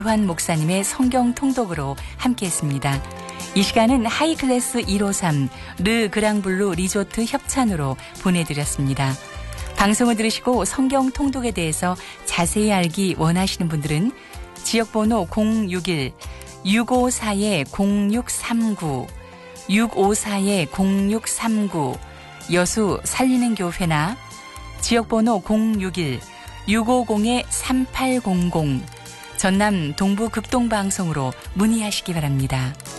환 목사님의 성경 통독으로 함께했습니다. 이 시간은 하이클래스 153 르 그랑블루 리조트 협찬으로 보내드렸습니다. 방송을 들으시고 성경 통독에 대해서 자세히 알기 원하시는 분들은 지역번호 061-654-0639 654-0639 여수 살리는 교회나 지역번호 061-650-3800 전남 동부 극동방송으로 문의하시기 바랍니다.